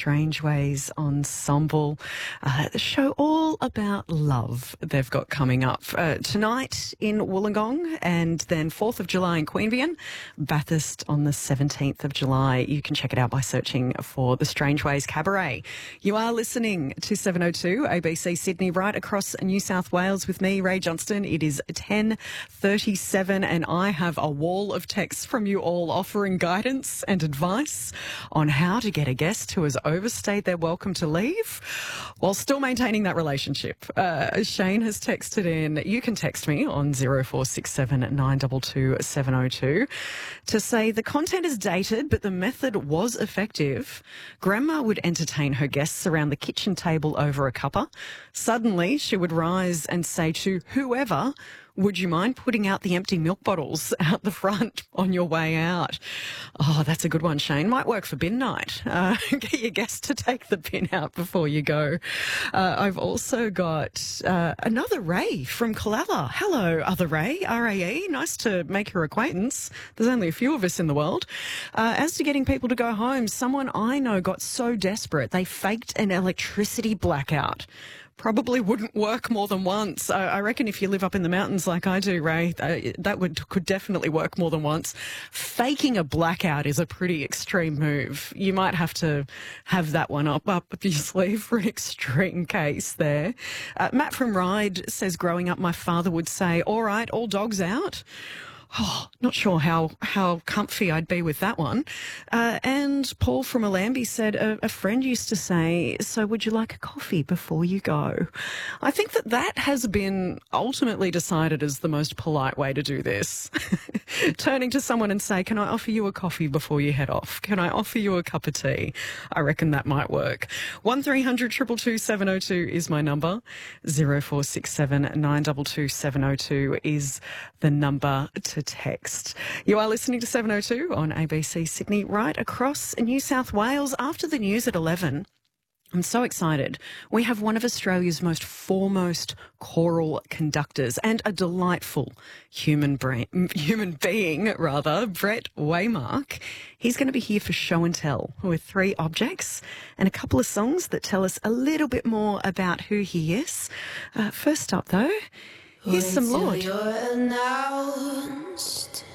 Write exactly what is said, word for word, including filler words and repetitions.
Strangeways Ensemble. Uh, the show all about love they've got coming up uh, tonight in Wollongong, and then fourth of July in Queanbeyan, Bathurst on the seventeenth of July. You can check it out by searching for the Strangeways Cabaret. You are listening to seven oh two A B C Sydney, right across New South Wales with me, Ray Johnston. It is ten thirty-seven and I have a wall of texts from you all offering guidance and advice on how to get a guest who has overstayed their welcome to leave while still maintaining that relationship. Uh, Shane has texted in. You can text me on zero four six seven nine two two seven oh two to say the content is dated, but the method was effective. Grandma would entertain her guests around the kitchen table over a cuppa. Suddenly, she would rise and say to whoever, "Would you mind putting out the empty milk bottles out the front on your way out?" Oh, that's a good one, Shane. Might work for bin night. Uh, get your guests to take the bin out before you go. Uh, I've also got uh, another Ray from Kalala. Hello, other Ray, R A E. Nice to make your acquaintance. There's only a few of us in the world. Uh, as to getting people to go home, someone I know got so desperate they faked an electricity blackout. Probably wouldn't work more than once. I, I reckon if you live up in the mountains like I do, Ray, uh, that would could definitely work more than once. Faking a blackout is a pretty extreme move. You might have to have that one up up your sleeve for an extreme case there. Uh, Matt from Ryde says, growing up, my father would say, "All right, all dogs out." Oh, not sure how, how comfy I'd be with that one. Uh, and Paul from Allambie said a, a friend used to say, "So would you like a coffee before you go?" I think that that has been ultimately decided as the most polite way to do this. Turning to someone and say, "Can I offer you a coffee before you head off? Can I offer you a cup of tea?" I reckon that might work. one three hundred two two two seven oh two is my number. zero four six seven nine two two seven oh two is the number to text. You are listening to seven oh two on A B C Sydney, right across New South Wales. After the news at eleven, I'm so excited. We have one of Australia's most foremost choral conductors and a delightful human brain, human being, rather, Brett Waymark. He's going to be here for show and tell with three objects and a couple of songs that tell us a little bit more about who he is. Uh, first up, though, here's some Lord. You're announced.